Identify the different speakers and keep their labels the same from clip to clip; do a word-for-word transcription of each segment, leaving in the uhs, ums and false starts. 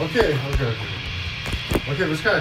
Speaker 1: Ok, ok, ok. Ok, veš kaj?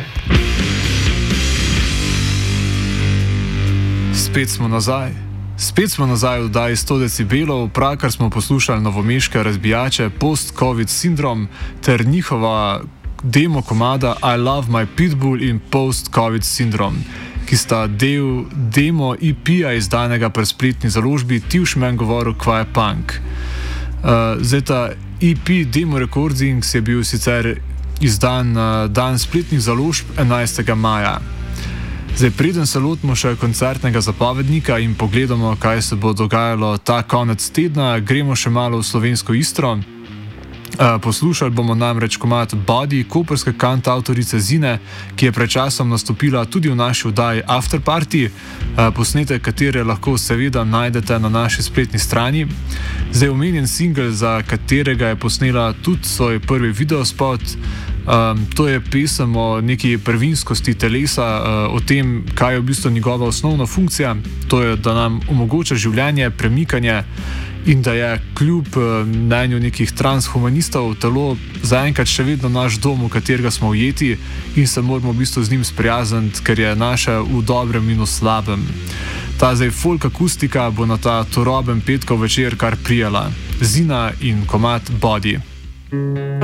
Speaker 2: Spet smo nazaj. Spet smo nazaj v oddaji sto decibelov, pravkar smo poslušali novomeške razbijače Post-Covid Syndrome ter njihova demo komada I Love My Pitbull in Post-Covid Syndrome, ki sta del demo E P-ja izdanega pri spletni založbi Tivšmen govoril Kvaj Punk. Uh, zdaj ta E P Demo Recordings je bil sicer izdan na dan spletnih založb enajstega maja. Zdaj, preden se lotimo še koncertnega zapovednika in pogledamo, kaj se bo dogajalo ta konec tedna, gremo še malo v slovensko Istro. Uh, poslušali bomo namreč komad Body, koprske kantavtorice Zine, ki je pred časom nastopila tudi v naši oddaji After Party, uh, posnetek katere lahko seveda najdete na naši spletni strani. Zdaj, omenjen singel, za katerega je posnela tudi svoj prvi videospot, um, to je pesem o neki prvinskosti telesa, uh, o tem, kaj je v bistvu njegova osnovna funkcija, to je, da nam omogoča življenje, premikanje, in da je kljub mnenju nekih transhumanistov telo zaenkrat še vedno naš dom, v katerega smo ujeti in se moramo v bistvu z njim sprijazniti, ker je naše v dobrem in v slabem. Ta zdaj folk akustika bo na ta turoben petkov večer kar prijela. Zina in komad Body.